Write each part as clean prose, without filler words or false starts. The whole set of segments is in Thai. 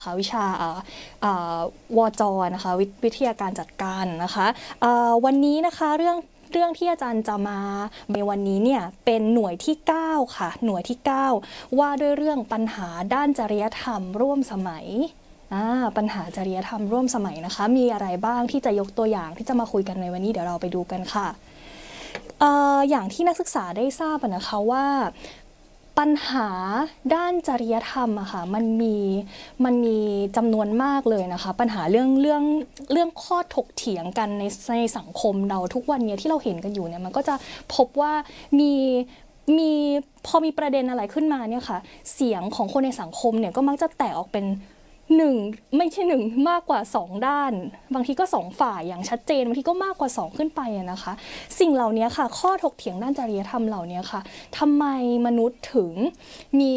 วิชาวจนะคะวิทยาการจัดการนะคะวันนี้นะคะเรื่องที่อาจารย์จะมาในวันนี้เนี่ยเป็นหน่วยที่9ค่ะหน่วยที่9ว่าด้วยเรื่องปัญหาด้านจริยธรรมร่วมสมัยปัญหาจริยธรรมร่วมสมัยนะคะมีอะไรบ้างที่จะยกตัวอย่างที่จะมาคุยกันในวันนี้เดี๋ยวเราไปดูกันค่ะอย่างที่นักศึกษาได้ทราบนะคะว่าปัญหาด้านจริยธรรมอะค่ะมันมีจำนวนมากเลยนะคะปัญหาเรื่องข้อถกเถียงกันในสังคมเราทุกวันนี้ที่เราเห็นกันอยู่เนี่ยมันก็จะพบว่ามีพอมีประเด็นอะไรขึ้นมาเนี่ยค่ะเสียงของคนในสังคมเนี่ยก็มักจะแตกออกเป็นไม่ใช่มากกว่า2ด้านบางทีก็2ฝ่ายอย่างชัดเจนบางทีก็มากกว่า2ขึ้นไปนะคะสิ่งเหล่านี้ค่ะข้อถกเถียงด้านจริยธรรมเหล่านี้ค่ะทำไมมนุษย์ถึงมี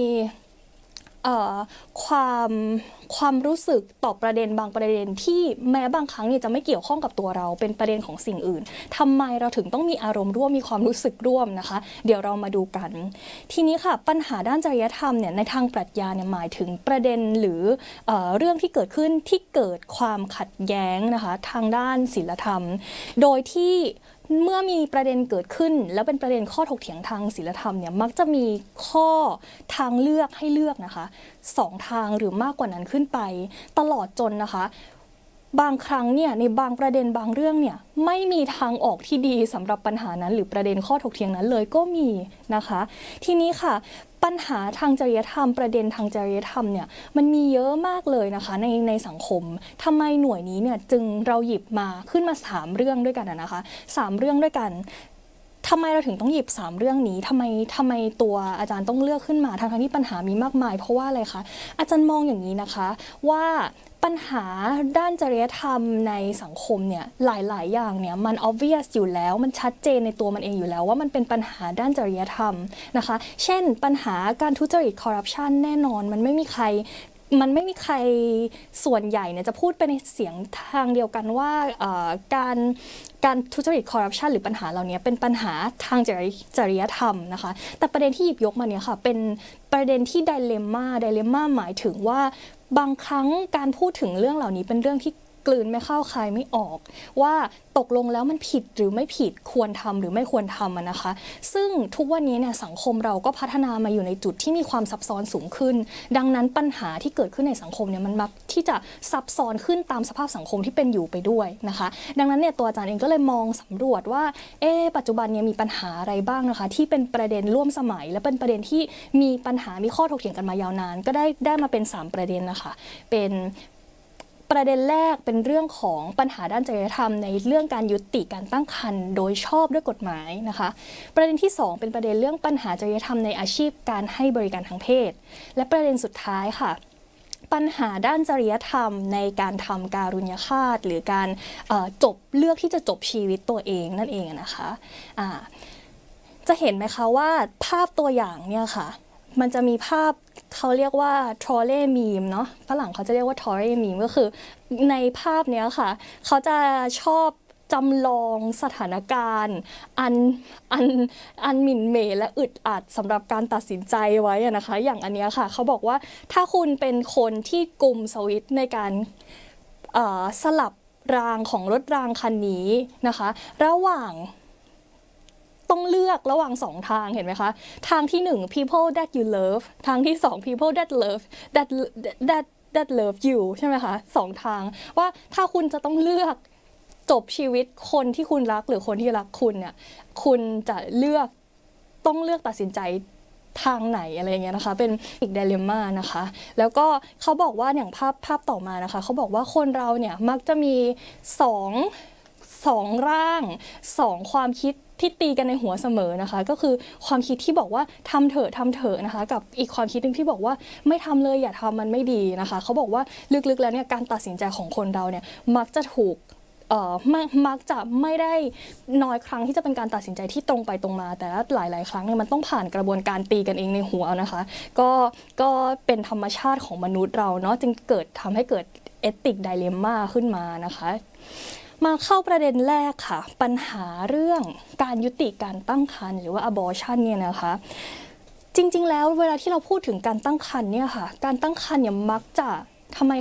ความรู้สึกต่อประเด็นบางประเด็นที่แม้บางครั้งเนี่ยจะไม่เกี่ยวข้องกับตัวเราเป็นประเด็นของสิ่งอื่นทำไมเราถึงต้องมีอารมณ์ร่วมมีความรู้สึกร่วมนะคะเดี๋ยวเรามาดูกันทีนี้ค่ะปัญหาด้านจริยธรรมเนี่ยในทางปรัชญาเนี่ยหมายถึงประเด็นหรือเรื่องที่เกิดขึ้นที่เกิดความขัดแย้งนะคะทางด้านศีลธรรมโดยที่เมื่อมีประเด็นเกิดขึ้นแล้วเป็นประเด็นข้อถกเถียงทางศีลธรรมเนี่ยมักจะมีข้อทางเลือกให้เลือกนะคะ2 ทางหรือมากกว่านั้นขึ้นไปตลอดจนนะคะบางครั้งเนี่ยในบางประเด็นบางเรื่องเนี่ยไม่มีทางออกที่ดีสำหรับปัญหานั้นหรือประเด็นข้อถกเถียงนั้นเลยก็มีนะคะทีนี้ค่ะปัญหาทางจริยธรรมประเด็นทางจริยธรรมเนี่ยมันมีเยอะมากเลยนะคะในสังคมทำไมหน่วยนี้เนี่ยจึงเราหยิบมาขึ้นมา3 เรื่องด้วยกันนะคะ3 เรื่องด้วยกันทำไมเราถึงต้องหยิบ3 เรื่องนี้ทำไมตัวอาจารย์ต้องเลือกขึ้นมาทั้งที่ปัญหามีมากมายเพราะว่าอะไรคะอาจารย์มองอย่างนี้นะคะว่าปัญหาด้านจริยธรรมในสังคมเนี่ยหลายๆอย่างเนี่ยมัน obvious อยู่แล้วมันชัดเจนในตัวมันเองอยู่แล้วว่ามันเป็นปัญหาด้านจริยธรรมนะคะเช่นปัญหาการทุจริตคอร์รัปชันแน่นอนมันไม่มีใครส่วนใหญ่เนี่ยจะพูดไปในเสียงทางเดียวกันว่าการทุจริตคอร์รัปชันหรือปัญหาเหล่านี้เป็นปัญหาทางจริยธรรมนะคะแต่ประเด็นที่หยิบยกมาเนี่ยค่ะเป็นประเด็นที่ไดเลมม่าหมายถึงว่าบางครั้งการพูดถึงเรื่องเหล่านี้เป็นเรื่องที่กลืนไม่เข้าคายไม่ออกว่าตกลงแล้วมันผิดหรือไม่ผิดควรทำหรือไม่ควรทำนะคะซึ่งทุกวันนี้เนี่ยสังคมเราก็พัฒนามาอยู่ในจุดที่มีความซับซ้อนสูงขึ้นดังนั้นปัญหาที่เกิดขึ้นในสังคมเนี่ยมันมักที่จะซับซ้อนขึ้นตามสภาพสังคมที่เป็นอยู่ไปด้วยนะคะดังนั้นเนี่ยตัวอาจารย์เองก็เลยมองสำรวจว่าปัจจุบันเนี่ยมีปัญหาอะไรบ้างนะคะที่เป็นประเด็นร่วมสมัยและเป็นประเด็นที่มีปัญหามีข้อถกเถียงกันมายาวนานก็ได้มาเป็น3 ประเด็นนะคะเป็นประเด็นแรกเป็นเรื่องของปัญหาด้านจริยธรรมในเรื่องการยุติการตั้งครรภ์โดยชอบด้วยกฎหมายนะคะประเด็นที่2เป็นประเด็นเรื่องปัญหาจริยธรรมในอาชีพการให้บริการทางเพศและประเด็นสุดท้ายค่ะปัญหาด้านจริยธรรมในการทำการุญยฆาตหรือการเลือกที่จะจบชีวิตตัวเองนั่นเองนะคะจะเห็นไหมคะว่าภาพตัวอย่างเนี่ยค่ะมันจะมีภาพเขาเรียกว่าทรอเล่มีมเนาะฝรั่งเขาจะเรียกว่าทรอเล่มีมก็คือในภาพเนี้ยค่ะเขาจะชอบจำลองสถานการณ์อันหมิ่นเหม่และอึดอัดสำหรับการตัดสินใจไว้นะคะอย่างอันเนี้ยค่ะเขาบอกว่าถ้าคุณเป็นคนที่กุมสวิตช์ในการสลับรางของรถรางคันนี้นะคะระหว่างต้องเลือกระหว่าง2 ทางเห็นไหมคะทางที่1 people that you love ทางที่2 people that love you ใช่ไหมคะ2 ทางว่าถ้าคุณจะต้องเลือกจบชีวิตคนที่คุณรักหรือคนที่รักคุณเนี่ยคุณจะต้องเลือกตัดสินใจทางไหนอะไรเงี้ยนะคะเป็นอีกไดเลมม่านะคะแล้วก็เขาบอกว่าอย่างภาพต่อมานะคะเขาบอกว่าคนเราเนี่ยมักจะมี2 ร่าง2 ความคิดที่ตีกันในหัวเสมอนะคะก็คือความคิดที่บอกว่าทำเถอะนะคะกับอีกความคิดนึงที่บอกว่าไม่ทำเลยอย่าทำมันไม่ดีนะคะเขาบอกว่าลึกๆแล้วเนี่ยการตัดสินใจของคนเราเนี่ยมักจะถูกมักจะไม่ได้น้อยครั้งที่จะเป็นการตัดสินใจที่ตรงไปตรงมาแต่หลายๆครั้งเนี่ยมันต้องผ่านกระบวนการตีกันเองในหัวนะคะก็เป็นธรรมชาติของมนุษย์เราเนาะจึงทำให้เกิดเอติกไดเลมม่าขึ้นมานะคะมาเข้าประเด็นแรกค่ะปัญหาเรื่องการยุติการตั้งครรภ์หรือว่า abortion เนี่ยนะคะจริงๆแล้วเวลาที่เราพูดถึงการตั้งครรภ์เนี่ยค่ะการตั้งครรภ์เนี่ยมักจะ ทำไม